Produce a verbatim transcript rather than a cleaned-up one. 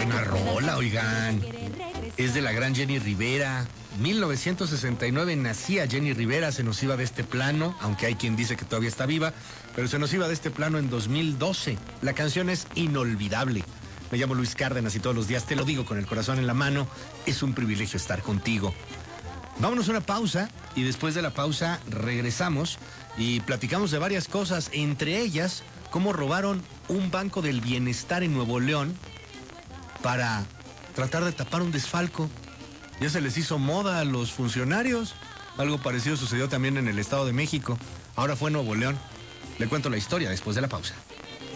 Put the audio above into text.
buena rola, oigan. Es de la gran Jenny Rivera. mil novecientos sesenta y nueve nacía Jenny Rivera, se nos iba de este plano, aunque hay quien dice que todavía está viva, pero se nos iba de este plano en dos mil doce. La canción es inolvidable. Me llamo Luis Cárdenas y todos los días te lo digo con el corazón en la mano, es un privilegio estar contigo. Vámonos a una pausa y después de la pausa regresamos y platicamos de varias cosas, entre ellas cómo robaron un banco del bienestar en Nuevo León para tratar de tapar un desfalco. Ya se les hizo moda a los funcionarios. Algo parecido sucedió también en el Estado de México. Ahora fue Nuevo León. Le cuento la historia después de la pausa.